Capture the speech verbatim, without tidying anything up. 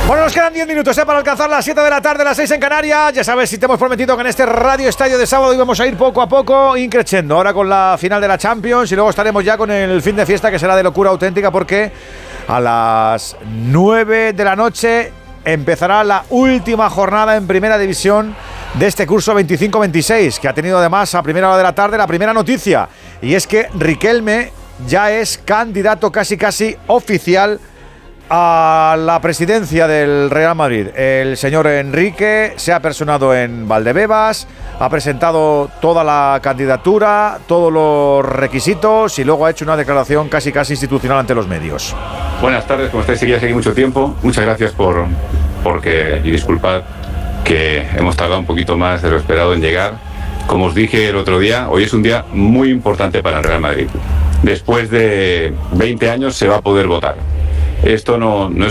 Bueno, nos quedan diez minutos ¿eh? para alcanzar las siete de la tarde, las seis en Canarias. Ya sabes, si te hemos prometido que en este Radio Estadio de sábado íbamos a ir poco a poco, increciendo. Ahora con la final de la Champions y luego estaremos ya con el fin de fiesta, que será de locura auténtica, porque a las nueve de la noche empezará la última jornada en Primera División de este curso veinticinco veintiséis, que ha tenido además a primera hora de la tarde la primera noticia, y es que Riquelme ya es candidato casi casi oficial a la presidencia del Real Madrid. El señor Enrique se ha personado en Valdebebas, ha presentado toda la candidatura, todos los requisitos y luego ha hecho una declaración casi casi institucional ante los medios. Buenas tardes, como estáis seguidas aquí mucho tiempo. Muchas gracias por porque y disculpad que hemos tardado un poquito más de lo esperado en llegar. Como os dije el otro día, hoy es un día muy importante para el Real Madrid. Después de veinte años se va a poder votar. Esto no, no es